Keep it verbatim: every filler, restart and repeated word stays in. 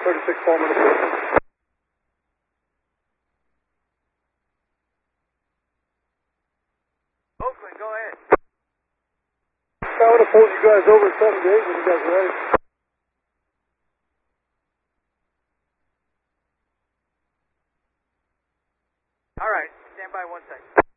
thirty-six Palmer to Fulton. Oakland, go ahead. I would have pulled you guys over at seven to eight when you guys are ready. All right, stand by one second.